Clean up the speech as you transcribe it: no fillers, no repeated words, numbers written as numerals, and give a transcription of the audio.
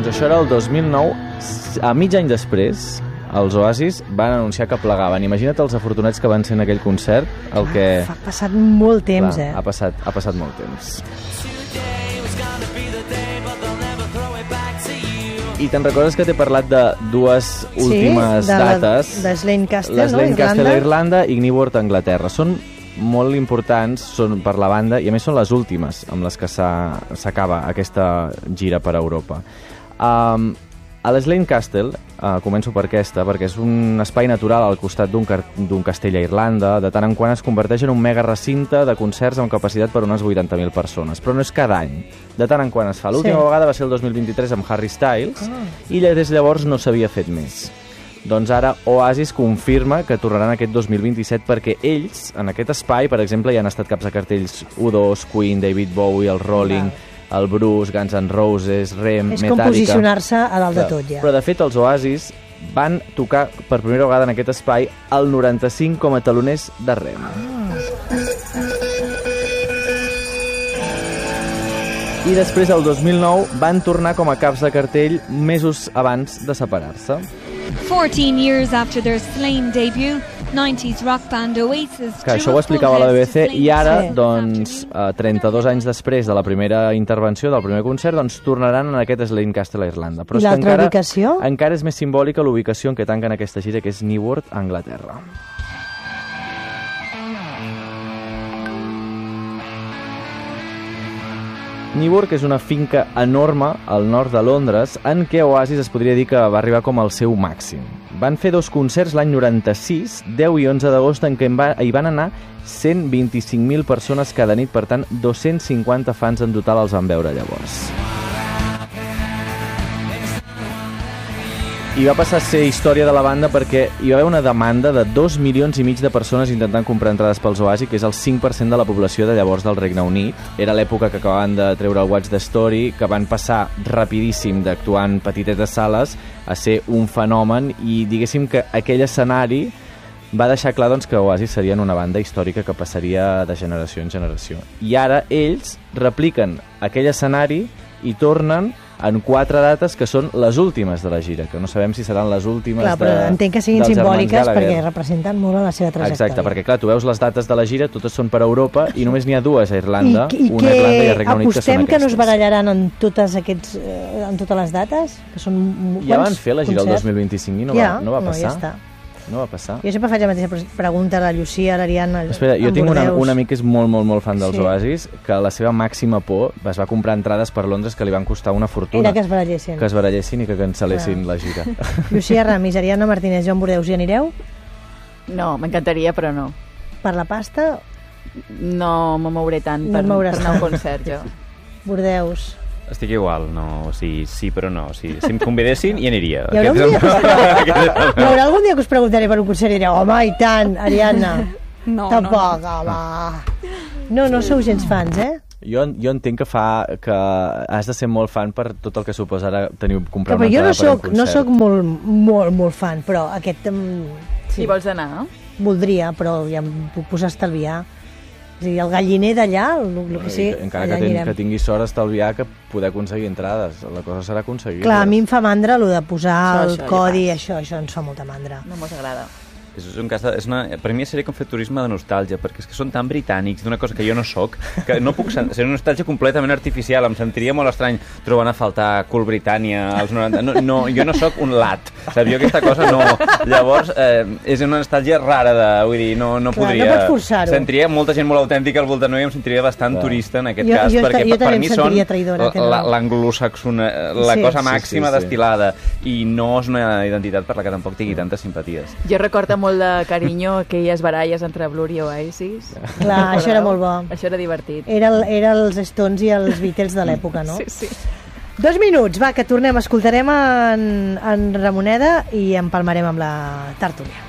Doncs això era el 2009. A mig any després, els Oasis van anunciar que plegaven. Imagina't els afortunats que van ser en aquell concert. Ha passat molt temps, Ha passat molt temps. I te'n recordes que t'he parlat de dues últimes dates? De Slane Castle, Slane Castle a Irlanda i Newport a Anglaterra. Són molt importants per la banda i a més són les últimes amb les que s'acaba aquesta gira per Europa. A l'Slane Castle, començo per aquesta, perquè és un espai natural al costat d'un castell a Irlanda. De tant en quant es converteix en un mega recinte de concerts amb capacitat per unes 80.000 persones. Però no és cada any. De tant en quant es fa. L'última vegada va ser el 2023 amb Harry Styles i des de llavors no s'havia fet més. Doncs ara Oasis confirma que tornaran aquest 2027 perquè ells, en aquest espai, per exemple, hi han estat caps de cartells U2, Queen, David Bowie, el Rolling, el Bruce, Guns N' Roses, Rem, Metallica... És com posicionar-se a dalt de tot, ja. Però, de fet, els Oasis van tocar per primera vegada en aquest espai el 95 com a taloners de Rem. I després, el 2009, van tornar com a caps de cartell mesos abans de separar-se. 14 years after their Slane debut, 90s rock band Oasis... Que això ho explicava la BBC i ara, doncs, 32 anys després de la primera intervenció, del primer concert, doncs tornaran en aquest Slane Castle a Irlanda. Però I l'altra ubicació? Encara és més simbòlica l'ubicació en què tanquen aquesta gira, que és Newport, a Anglaterra. Newport és una finca enorme al nord de Londres en què Oasis es podria dir que va arribar com al seu màxim. Van fer 2 concerts l'any 96, 10 i 11 d'agost, en què hi van anar 125.000 persones cada nit, per tant 250 fans en total els van veure llavors. I va passar a ser història de la banda perquè hi va haver una demanda de 2,5 milions de persones intentant comprar entrades pels Oasis, que és el 5% de la població de llavors del Regne Unit. Era l'època que acabaven de treure el Watch the Story, que van passar rapidíssim d'actuar en petitetes sales a ser un fenomen, i diguéssim que aquell escenari va deixar clar, doncs, que Oasis serien una banda històrica que passaria de generació en generació. I ara ells repliquen aquell escenari i tornen en 4 dates que són les últimes de la gira, que no sabem si seran les últimes. Clar, però entenc que siguin simbòliques perquè representen molt la seva trajectòria. Exacte, perquè clar, tu veus les dates de la gira, totes són per Europa i només n'hi ha 2 a Irlanda, una a Irlanda i a Regne Unit, que són apostem que no es aquestes. barallaran en totes les dates? Que són ja van fer la gira el 2025 i no va passar. Ja està. No va passar. Jo sempre faig la mateixa pregunta a la Llucia, a l'Ariadna... Espera, jo tinc un amic que és molt fan dels Oasis, que la seva màxima por es va comprar entrades per Londres que li van costar una fortuna. Era que es barallessin. Que es barallessin i que cancel·lessin la gira. Llucia Ramis, Ariadna Martínez, Joan Bordeus, hi anireu? No, m'encantaria, però no. Per la pasta? No me mouré tant per anar a un concert, jo. Bordeus... Estic igual, no, o sigui, sí però no. Si em convidessin, hi aniria. Hi haurà algun dia que us preguntaré per un concert i direu, home, i tant, Ariadna. No, tampoc, home. No sou gens fans, eh? Jo entenc que has de ser molt fan per tot el que suposa ara comprar una entrada per un concert. No soc molt fan, però aquest... Sí. Hi vols anar, no? Voldria, però ja em puc posar a estalviar. És a dir, el galliner d'allà, el que sigui, encara que tingui sort estalviar que poder aconseguir entrades. La cosa serà aconseguir. Clar, a mi em fa mandra el de posar el codi, això ens fa molta mandra. No mos agrada. És un cas per mi seria com fer turisme de nostàlgia, perquè és que són tan britànics d'una cosa que jo no soc, que no puc ser una nostàlgia completament artificial. Em sentiria molt estrany trobant a faltar Cool Britannia als 90. No, jo no soc un lat, saps? Jo aquesta cosa no. Llavors, és una nostàlgia rara vull dir, no podria... No pots forçar-ho. Sentiria molta gent molt autèntica al voltant meu i em sentiria bastant turista en aquest cas, perquè per mi són l'anglosaxona, la cosa màxima destil·lada, i no és una identitat per la que tampoc tingui tantes simpaties. Jo recordo molt de carinyo aquelles baralles entre Blur i Oasis. Clar, això era molt bo. Això era divertit. Era els Stones i els Beatles de l'època, no? Sí. 2 minuts, va, que tornem. Escoltarem en Ramoneda i empalmarem amb la tertúlia.